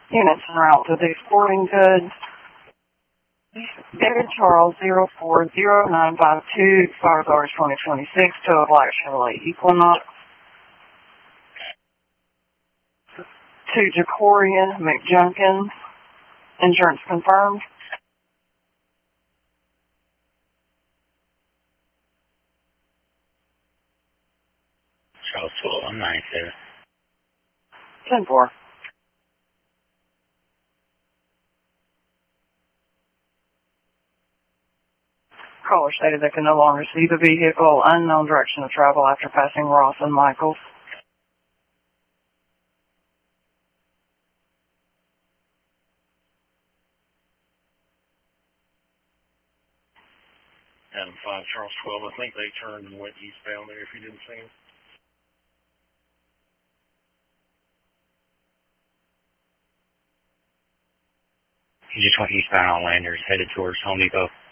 Units en route to the sporting goods. David Charles 040952, expires August 2026, total black Chevrolet Equinox. To Jacorian McJunkins, insurance confirmed. Charles 12197. 10-4. Caller stated they can no longer see the vehicle, unknown direction of travel after passing Ross and Michaels. Adam 5, Charles 12. I think they turned and went eastbound there if you didn't see them. He just went eastbound on Landers, headed towards Home Depot.